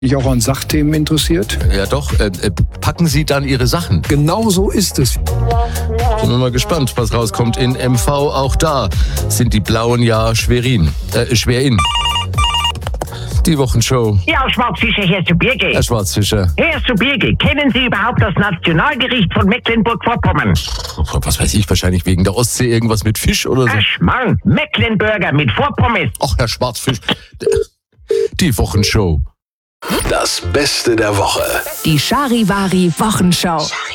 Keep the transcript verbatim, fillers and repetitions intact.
Mich auch an Sachthemen interessiert. Ja doch, äh, äh, packen Sie dann Ihre Sachen. Genau so ist es. Sind wir mal gespannt, was rauskommt in M V. Auch da sind die Blauen ja Schwerin, äh, Schwerin. Die Wochenshow. Ja, Schwarzfischer, Herr zu Birge. Herr Schwarzfischer. Herr zu Birge, kennen Sie überhaupt das Nationalgericht von Mecklenburg-Vorpommern? Was weiß ich, wahrscheinlich wegen der Ostsee irgendwas mit Fisch oder so. Ach, Schmarrn, Mecklenburger mit Vorpommes. Ach, Herr Schwarzfisch. Die Wochenshow. Das Beste der Woche. Die Charivari Wochenschau.